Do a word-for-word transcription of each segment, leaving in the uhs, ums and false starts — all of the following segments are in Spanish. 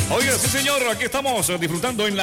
Oiga, sí señor, aquí estamos disfrutando en la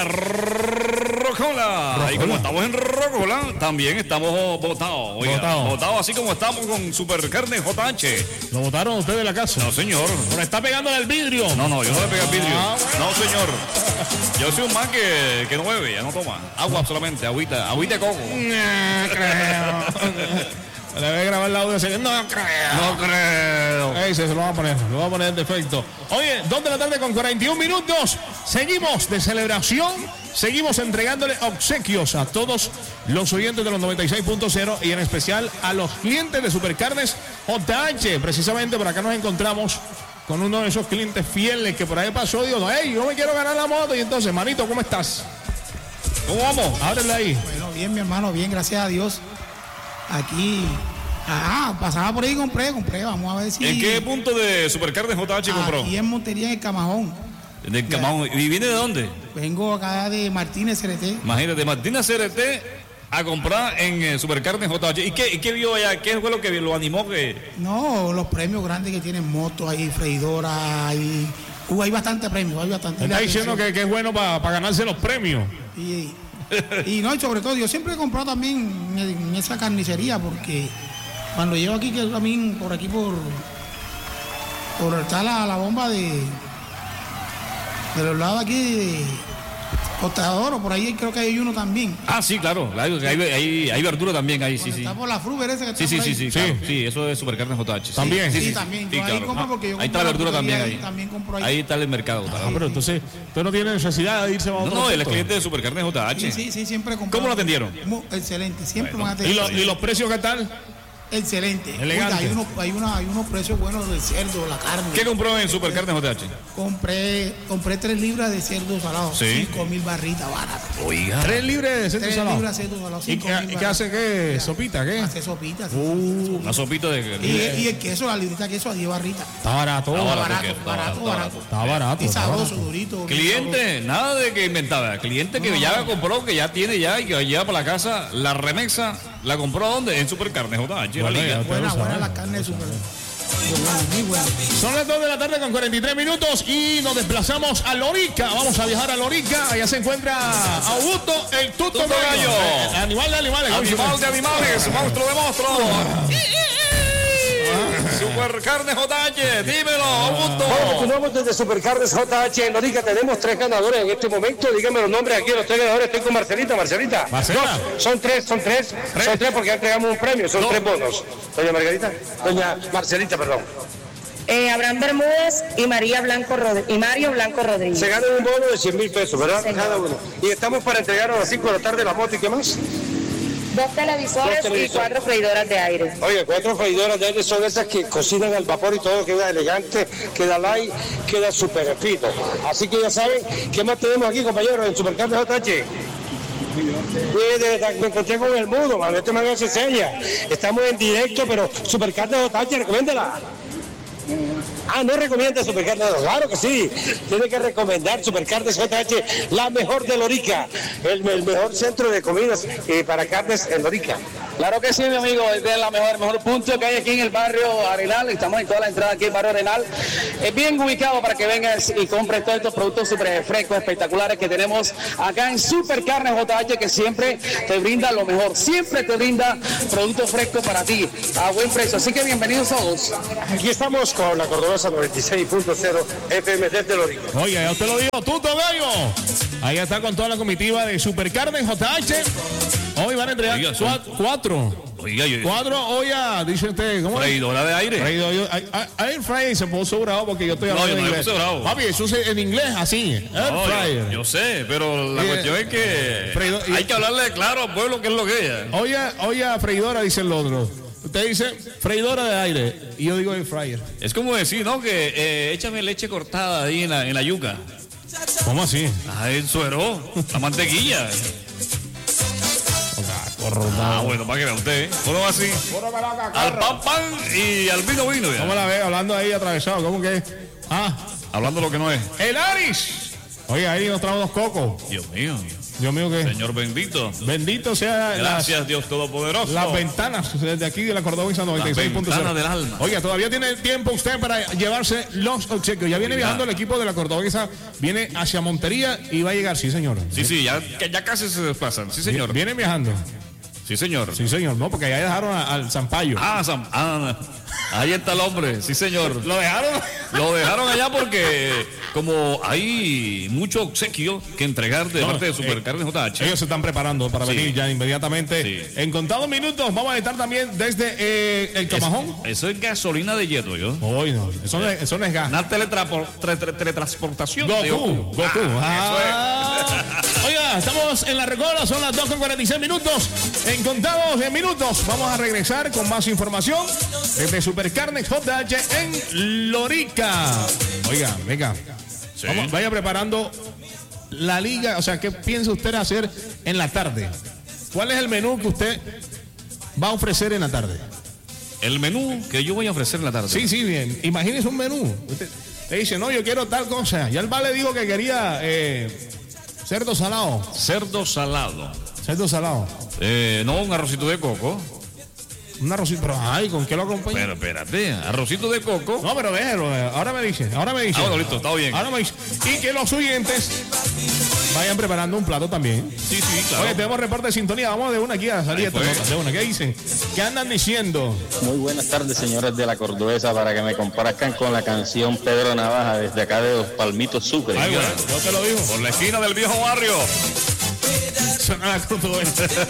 Rocola. Rocola. Y como estamos en Rocola, también estamos votados. Oiga, votados. Votados así como estamos con Supercarne J H. ¿Lo votaron ustedes en la casa? No, señor. Pero está pegándole al vidrio. No, no, yo no le pegué al vidrio. Ah, bueno. No, señor. Yo soy un man que, que no bebe, ya no toma. Agua solamente, agüita, agüita de coco. No creo. Le voy a grabar el audio y decir, no creo. No creo. Ey, se, se lo va a poner, lo va a poner en defecto. Oye, dos de la tarde con cuarenta y un minutos. Seguimos de celebración. Seguimos entregándole obsequios a todos los oyentes de los noventa y seis punto cero y en especial a los clientes de Supercarnes J H. Precisamente por acá nos encontramos con uno de esos clientes fieles que por ahí pasó y dijo, hey, yo me quiero ganar la moto. Y entonces, manito, ¿cómo estás? ¿Cómo vamos? Ábrele ahí. Bueno, bien, mi hermano, bien, gracias a Dios. Aquí, ah, pasaba por ahí y compré, compré, vamos a ver si... ¿En qué punto de Supercarnes J H compró? Aquí en Montería, en el Camajón. ¿Del Camajón? ¿Y viene de dónde? Vengo acá de Martínez C R T. Imagínate, Martínez C R T a comprar en eh, Supercarnes J H. ¿Y qué, y qué vio allá? ¿Qué fue lo que lo animó? Que... No, los premios grandes que tienen motos, hay freidoras, hay... Uh, hay bastante premios, hay bastante... Está diciendo que, que es bueno para pa ganarse los premios. Y, y no, y sobre todo, yo siempre he comprado también en, en esa carnicería, porque cuando llego aquí, que también por aquí, por... Por está la, la bomba de... De los lados aquí de Costador, por ahí creo que hay uno también. Ah, sí, claro, hay, hay, hay, hay verdura también ahí, sí, sí. Está por la Fruber ese que está sí, sí, por ahí. sí, sí, claro, sí, sí, eso es Supercarnes J H. También. Sí, sí, sí, sí, también. Sí, yo ahí claro. compro porque yo ahí está la verdura también ahí. También compro ahí. Ahí está el mercado. Ah, pero entonces, usted no tiene necesidad de irse a otro. No, no, él es cliente de Supercarnes J H. Sí, sí, sí, siempre compro. ¿Cómo lo atendieron? Muy excelente, siempre Bueno. me han atendido. ¿Y, lo, ¿Y los precios qué tal? Excelente. Elegante. Oiga, hay, unos, hay, una, hay unos precios buenos del cerdo, la carne. ¿Qué compró en Supercarnes J H? Compré, compré tres libras de cerdo salado. Sí. Cinco mil barritas baratas. Oiga. Tres libres de centro Tres salado. libras de cerdo salado. ¿Y Cinco qué, mil ¿y qué hace qué? Ya. ¿Sopita qué? Hace sopita. Sí, Uh, Una sopita de... y, y el queso, la librita de queso a diez barritas. Está barato. Está Barato, barato, barato, está barato, barato, barato. Está barato. Y está sabroso, barato. durito. Cliente, nada de que inventaba. Cliente que No, ya no. compró, que ya tiene ya y que lleva para la casa la remesa. ¿La compró a dónde? En Supercarnes J H. Bueno, la liga. ya. Buena, Ustedes buena saben. la carne, súper. Muy buena, muy buena. Son las dos de la tarde con cuarenta y tres minutos y nos desplazamos a Lorica. Vamos a viajar a Lorica. Allá se encuentra Augusto, el tuto Tuto gallo. Gallo. Eh, Animal de animales. Animal de animales, monstruo de monstruos. Supercarnes J H, dímelo, Augusto. Bueno, continuamos desde Supercarnes J H en Lorica. Tenemos tres ganadores en este momento. Díganme los nombres aquí, los tres ganadores. Estoy con Marcelita. Marcelita. Marcela. Dos. Son tres, son tres. Son tres porque ya entregamos un premio. Son No. tres bonos. Doña Margarita. Doña Marcelita, perdón. Eh, Abraham Bermúdez y María Blanco Rodríguez y Mario Blanco Rodríguez. Se gana un bono de cien mil pesos, ¿verdad? Señor. Cada uno. Y estamos para entregar a las cinco de la tarde la moto y qué más. Dos televisores, Dos televisores. y cuatro freidoras de aire. Oye, cuatro freidoras de aire son esas que cocinan al vapor y todo queda elegante, queda light, queda súper fino. Así que ya saben, ¿qué más tenemos aquí, compañeros, en Supercarnes J H? Me encontré con el mudo, mano, este man hace señas. Estamos en directo, pero Supercarnes J H, recomiéndela. Ah, no recomienda Supercarnes, claro que sí. Tiene que recomendar Supercarnes J H, la mejor de Lorica, el, el mejor centro de comidas eh, para carnes en Lorica. Claro que sí, mi amigo, este es la mejor, el mejor punto que hay aquí en el barrio Arenal. Estamos en toda la entrada aquí en el barrio Arenal. Es bien ubicado para que vengas y compres todos estos productos súper frescos, espectaculares que tenemos acá en Supercarnes J H, que siempre te brinda lo mejor, siempre te brinda productos frescos para ti, a buen precio. Así que bienvenidos todos. Aquí estamos con la Cordobosa noventa y seis punto cero F M desde Lorica. Oye, ya usted lo dijo, Tuto Gallo. Ahí está con toda la comitiva de Supercarnes J H. Hoy van a entregar Oiga, son- cua- cuatro. Oiga, yo... Cuatro, oye, dice usted, ¿cómo es? Freidora de aire. Freidora, yo- Air Air fryer se puso bravo porque yo estoy No, hablando yo no en me inglés. puse bravo. Papi, eso es en inglés, así. Air No, fryer. yo, yo sé, pero la Oye, cuestión es que Freido- hay que hablarle claro al pueblo qué es lo que es. Oye, oye, freidora, dice el otro. Usted dice freidora de aire y yo digo air fryer. Es como decir, ¿no? Que eh, échame leche cortada ahí en la, en la yuca. ¿Cómo así? Ah, el suero, la mantequilla. Ah, bueno, para que vea usted, ¿eh? ¿Cómo va así? Al pan pan y al vino vino ya. ¿Cómo la ve? Hablando ahí atravesado, ¿cómo que? Ah, Hablando lo que no es. el Aris. Oye, ahí nos trajo dos cocos. Dios mío. Dios mío, ¿qué? Señor bendito. Bendito sea. Gracias, las, Dios Todopoderoso. Las ventanas desde aquí de la Cordobesa noventa y seis punto cero. Las ventanas del alma. Oiga, todavía tiene tiempo usted para llevarse los obsequios. Ya viene Oiga. viajando el equipo de la Cordobesa, viene hacia Montería y va a llegar, sí, señor. Sí, sí, ya, ya casi se desplazan. Sí, señor. Viene viajando. Sí, señor. Sí, señor, no, porque allá dejaron a- al Zampayo. Ah, Sam- ah, ahí está el hombre. Sí, señor. ¿Lo dejaron? Lo dejaron allá porque como hay mucho obsequio que entregar de No, parte de eh, Supercarnes J H. Ellos se están preparando para Sí. venir ya inmediatamente. Sí. En contados minutos vamos a estar también desde eh, el Camajón. Es- eso es gasolina de hierro, yo. Hoy no, eso no es, eso no es gas. Una teletrapo- tre- tre- teletransportación. Goku, de Goku. Goku. Ah, Ah. Oiga, estamos en la recola, son las dos con cuarenta y seis minutos. En contados de minutos vamos a regresar con más información desde Supercarnes J H en Lorica. Oiga, venga, Sí. vamos, vaya preparando la liga. O sea, ¿qué piensa usted hacer en la tarde? ¿Cuál es el menú que usted va a ofrecer en la tarde? El menú que yo voy a ofrecer en la tarde. Sí, sí, bien. Imagínese un menú. Usted le dice, no, yo quiero tal cosa. Ya el vale dijo que quería eh, cerdo salado. Cerdo salado. Cerdo salado. Eh, no, un arrocito de coco. Un arrocito. Pero, ay, ¿con qué lo acompaña? Pero espérate, arrocito de coco. No, pero déjelo. eh, Ahora me dice. Ahora me dice. Ah, bueno, listo, está bien. Ahora me dice. Y que los oyentes vayan preparando un plato también. Sí, sí, claro. Oye, tenemos reporte de sintonía. Vamos de una aquí a salir Ahí esta fue. nota, de una. ¿Qué dicen? ¿Qué andan diciendo? Muy buenas tardes, señores de la Cordobesa, para que me complazcan con la canción Pedro Navaja desde acá de Los Palmitos Sucre. Ay, bueno, yo te lo digo. Por la esquina del viejo barrio. Suena la Cordobesa.